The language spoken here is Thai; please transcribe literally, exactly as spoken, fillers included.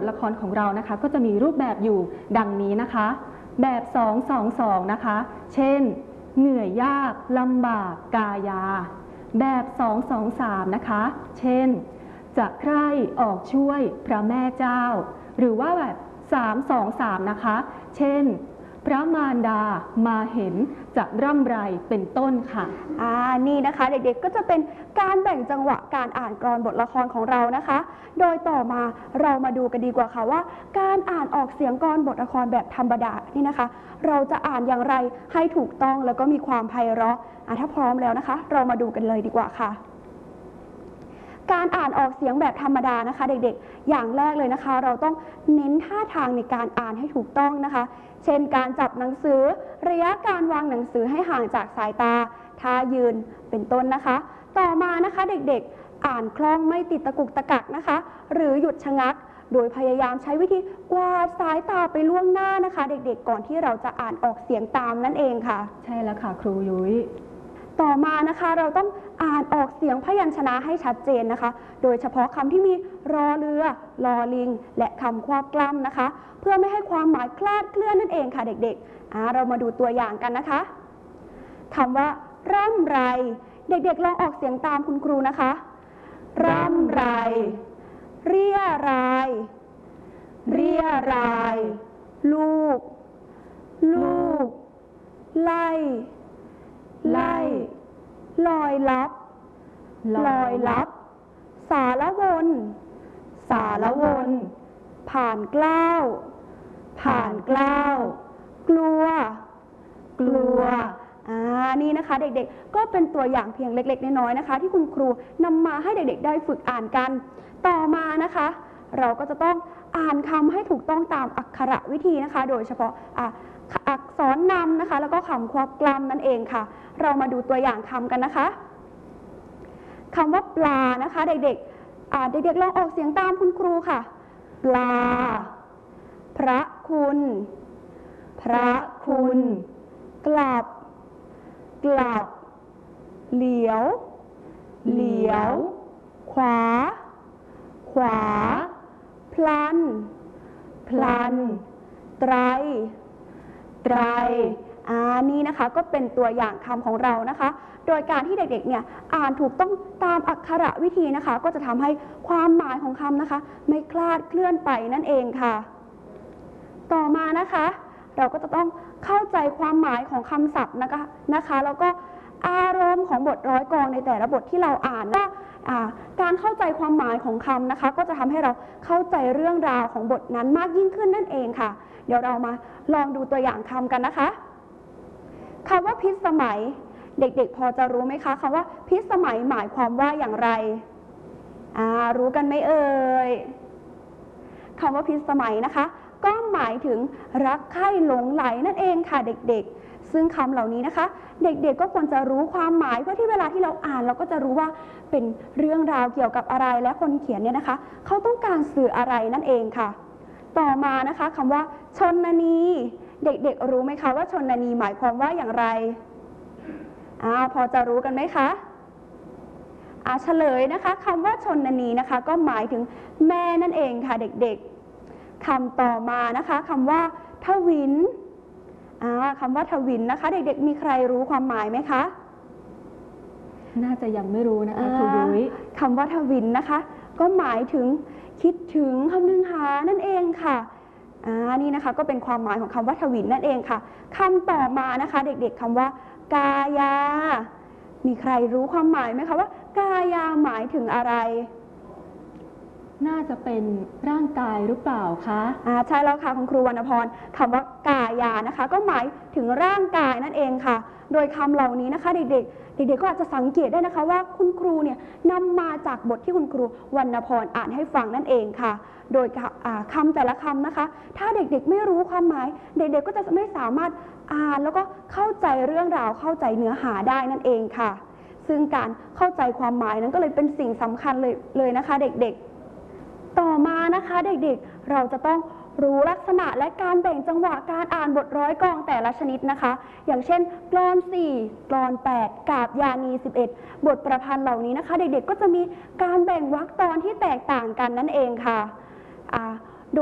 ละครของเรานะคะก็จะมีรูปแบบอยู่ดังนี้นะคะแบบสอง สอง สองนะคะเช่นเหนื่อยยากลำบากกายาแบบสอง สอง สามนะคะเช่นจะใคร่ออกช่วยพระแม่เจ้าหรือว่าแบบสาม สอง สามนะคะเช่นพระมารดามาเห็นจะร่ำไรเป็นต้นค่ะอ่านี่นะคะเด็กๆก็จะเป็นการแบ่งจังหวะการอ่านกลอนบทละครของเรานะคะโดยต่อมาเรามาดูกันดีกว่าค่ะว่าการอ่านออกเสียงกลอนบทละครแบบธรรมดานี่นะคะเราจะอ่านอย่างไรให้ถูกต้องแล้วก็มีความไพเราะอ่ะถ้าพร้อมแล้วนะคะเรามาดูกันเลยดีกว่าค่ะการอ่านออกเสียงแบบธรรมดานะคะเด็กๆอย่างแรกเลยนะคะเราต้องเน้นท่าทางในการอ่านให้ถูกต้องนะคะเช่นการจับหนังสือระยะการวางหนังสือให้ห่างจากสายตาท่ายืนเป็นต้นนะคะต่อมานะคะเด็กๆอ่านคล่องไม่ติดตะกุกตะกักนะคะหรือหยุดชะงักโดยพยายามใช้วิธีกวาดสายตาไปล่วงหน้านะคะเด็กๆก่อนที่เราจะอ่านออกเสียงตามนั่นเองค่ะใช่แล้วค่ะครูยุ้ยต่อมานะคะเราต้องอ่านออกเสียงพยัญชนะให้ชัดเจนนะคะโดยเฉพาะคำที่มีรอเรือลอลิงและคำควบกล้ำนะคะเพื่อไม่ให้ความหมายคลาดเคลื่อนนั่นเองค่ะเด็กๆอ่าเรามาดูตัวอย่างกันนะคะคำว่าร่ำไรเด็กๆลองออกเสียงตามคุณครูนะคะร่ำไรเรียรายเรียรายลูกลูกไล่ไล่ลอยลับลอยลับสารวนสารวนผ่านกล้าวผ่านกล้าวกลัวกลัวอ่านี่นะคะเด็กๆก็เป็นตัวอย่างเพียงเล็กๆน้อยๆนะคะที่คุณครูนำมาให้เด็กๆได้ฝึกอ่านกันต่อมานะคะเราก็จะต้องอ่านคำให้ถูกต้องตามอักขระวิธีนะคะโดยเฉพาะอ่ะอักษรนำนะคะแล้วก็คำควบกล้ำนั่นเองค่ะเรามาดูตัวอย่างคำกันนะคะคำว่าปลานะคะเด็กๆอ่าเด็กๆลองออกเสียงตามคุณครูค่ะปลาพระคุณพระคุณกลับกลับเหลียวเหลียวขวาขวาพลันพลันไตรไตรอ่านี่นะคะก็เป็นตัวอย่างคำของเรานะคะโดยการที่เด็กๆเนี่ยอ่านถูกต้องตามอักขระวิธีนะคะก็จะทำให้ความหมายของคำนะคะไม่คลาดเคลื่อนไปนั่นเองค่ะต่อมานะคะเราก็จะต้องเข้าใจความหมายของคำศัพท์นะคะนะคะแล้วก็อารมณ์ของบทร้อยกลอนในแต่ละบทที่เราอ่านว่าการเข้าใจความหมายของคำนะคะก็จะทำให้เราเข้าใจเรื่องราวของบทนั้นมากยิ่งขึ้นนั่นเองค่ะเดี๋ยวเรามาลองดูตัวอย่างคำกันนะคะคำว่าพิสมัยเด็กๆพอจะรู้ไหมคะคำว่าพิสมัยหมายความว่าอย่างไรอ่ารู้กันไหมเอ่ยคำว่าพิสมัยนะคะก็หมายถึงรักใคร่หลงไหลนั่นเองค่ะเด็กๆซึ่งคำเหล่านี้นะคะเด็กๆก็ควรจะรู้ความหมายเพื่อที่เวลาที่เราอ่านเราก็จะรู้ว่าเป็นเรื่องราวเกี่ยวกับอะไรและคนเขียนเนี่ยนะคะเขาต้องการสื่ออะไรนั่นเองค่ะต่อมานะคะคำว่าชนนีเด็กๆรู้ไหมคะว่าชนนีหมายความว่าอย่างไรอ่าพอจะรู้กันไหมคะอ่าเฉลยนะคะคำว่าชนนีนะคะก็หมายถึงแม่นั่นเองค่ะเด็กๆคำต่อมานะคะคำว่าทวินอ่าคำว่าทวินนะคะเด็กๆมีใครรู้ความหมายไหมคะน่าจะยังไม่รู้นะคะครูยุ้ยคำว่าทวินนะคะก็หมายถึงคิดถึงคำนึงหานั่นเองค่ะอ่านี่นะคะก็เป็นความหมายของคำว่าทวินนั่นเองค่ะคำต่อมานะคะเด็กๆคำว่ากายามีใครรู้ความหมายไหมคะว่ากายาหมายถึงอะไรน่าจะเป็นร่างกายหรือเปล่าคะอ่าใช่แล้วค่ะคุณครูวรรณพรคำว่ากายานะคะก็หมายถึงร่างกายนั่นเองค่ะโดยคำเหล่านี้นะคะเด็กๆเด็กๆก็อาจจะสังเกตได้นะคะว่าคุณครูเนี่ยนำมาจากบทที่คุณครูวรรณพรอ่านให้ฟังนั่นเองค่ะโดยคำแต่ละคำนะคะถ้าเด็กๆไม่รู้ความหมายเด็กๆก็จะไม่สามารถอ่านแล้วก็เข้าใจเรื่องราวเข้าใจเนื้อหาได้นั่นเองค่ะซึ่งการเข้าใจความหมายนั้นก็เลยเป็นสิ่งสำคัญเลยเลยนะคะเด็กๆต่อมานะคะเด็กๆเราจะต้องรู้ลักษณะและการแบ่งจังหวะการอ่านบทร้อยกลอนแต่ละชนิดนะคะอย่างเช่นกลอนสี่กลอนแปดกาบยานีสิบเอ็ดบทประพันธ์เหล่านี้นะคะเด็กๆก็จะมีการแบ่งวรรคตอนที่แตกต่างกันนั่นเองค่ะ